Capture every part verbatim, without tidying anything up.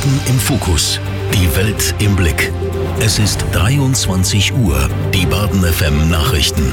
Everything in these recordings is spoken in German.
Baden im Fokus. Die Welt im Blick. Es ist dreiundzwanzig Uhr. Die Baden F M Nachrichten.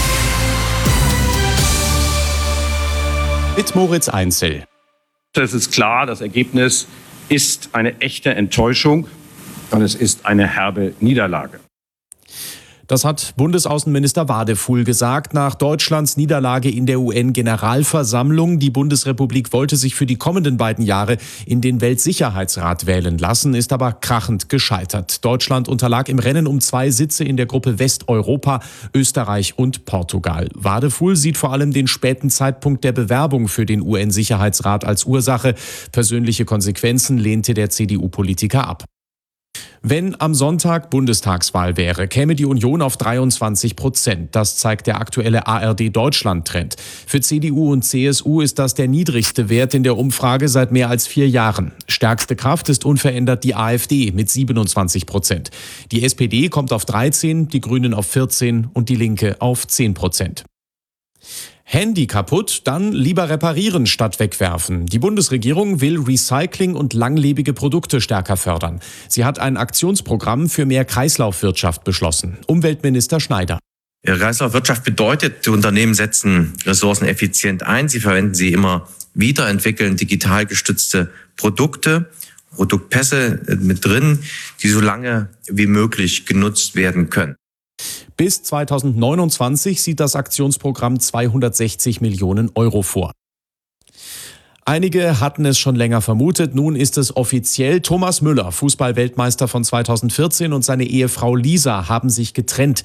Mit Moritz Einzel. Es ist klar, das Ergebnis ist eine echte Enttäuschung und es ist eine herbe Niederlage. Das hat Bundesaußenminister Wadefuhl gesagt nach Deutschlands Niederlage in der U N-Generalversammlung. Die Bundesrepublik wollte sich für die kommenden beiden Jahre in den Weltsicherheitsrat wählen lassen, ist aber krachend gescheitert. Deutschland unterlag im Rennen um zwei Sitze in der Gruppe Westeuropa, Österreich und Portugal. Wadefuhl sieht vor allem den späten Zeitpunkt der Bewerbung für den U N-Sicherheitsrat als Ursache. Persönliche Konsequenzen lehnte der C D U-Politiker ab. Wenn am Sonntag Bundestagswahl wäre, käme die Union auf dreiundzwanzig Prozent. Das zeigt der aktuelle A R D-Deutschland-Trend. Für C D U und C S U ist das der niedrigste Wert in der Umfrage seit mehr als vier Jahren. Stärkste Kraft ist unverändert die A f D mit siebenundzwanzig Prozent. Die S P D kommt auf dreizehn, die Grünen auf vierzehn und die Linke auf zehn Prozent. Handy kaputt, dann lieber reparieren statt wegwerfen. Die Bundesregierung will Recycling und langlebige Produkte stärker fördern. Sie hat ein Aktionsprogramm für mehr Kreislaufwirtschaft beschlossen. Umweltminister Schneider. Ja, Kreislaufwirtschaft bedeutet, die Unternehmen setzen Ressourcen effizient ein. Sie verwenden sie immer wieder, entwickeln digital gestützte Produkte, Produktpässe mit drin, die so lange wie möglich genutzt werden können. Bis zweitausendneunundzwanzig sieht das Aktionsprogramm zweihundertsechzig Millionen Euro vor. Einige hatten es schon länger vermutet, nun ist es offiziell. Thomas Müller, Fußball-Weltmeister von zweitausendvierzehn, und seine Ehefrau Lisa haben sich getrennt.